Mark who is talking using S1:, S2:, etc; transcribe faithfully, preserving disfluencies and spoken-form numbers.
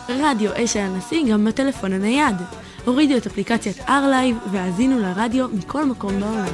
S1: רדיו אש הנשיא גם בטלפון הנייד. הורידו את אפליקציית R-Live והאזינו לרדיו מכל מקום בעולם.